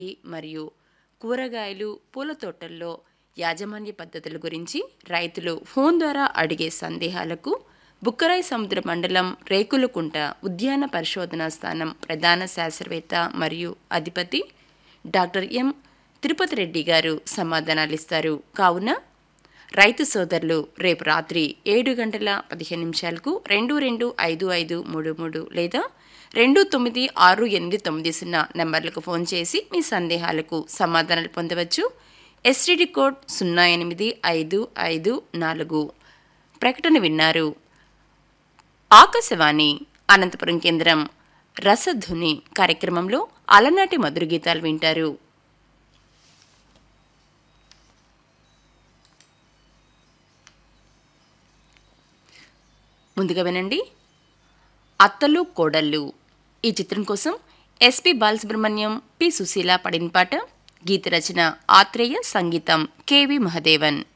మరియు కూరగాయలు, పూల తోటల్లో యాజమాన్య పద్ధతుల గురించి రైతులు ఫోన్ ద్వారా అడిగే సందేహాలకు బుక్కరాయ సముద్ర మండలం రేకులకుంట ఉద్యాన పరిశోధనా స్థానం ప్రధాన శాస్త్రవేత్త మరియు అధిపతి డాక్టర్ ఎం తిరుపతి రెడ్డి గారు సమాధానాలిస్తారు. కావున రైతు సోదరులు రేపు రాత్రి 7:15 225533 లేదా 296890 నెంబర్లకు ఫోన్ చేసి మీ సందేహాలకు సమాధానాలు పొందవచ్చు. STD code 08554. ప్రకటన విన్నారు. ఆకాశవాణి అనంతపురం కేంద్రం రసధుని కార్యక్రమంలో అలనాటి మధుర గీతాలు వింటారు. ముందుగా వినండి అత్తలు కోడళ్ళు. ఈ చిత్రం కోసం ఎస్పి బాలసుబ్రహ్మణ్యం, పి సుశీల పడిన పాట. గీత రచన ఆత్రేయ, సంగీతం కెవి మహదేవన్.